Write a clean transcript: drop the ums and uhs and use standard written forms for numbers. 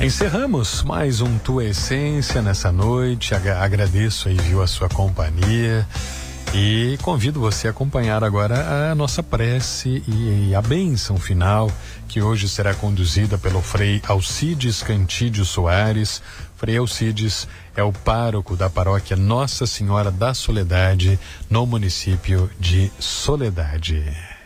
Encerramos mais um Tua Essência nessa noite. Agradeço aí, viu, a sua companhia. E convido você a acompanhar agora a nossa prece e a bênção final, que hoje será conduzida pelo Frei Alcides Cantídio Soares. Frei Alcides é o pároco da paróquia Nossa Senhora da Soledade, no município de Soledade.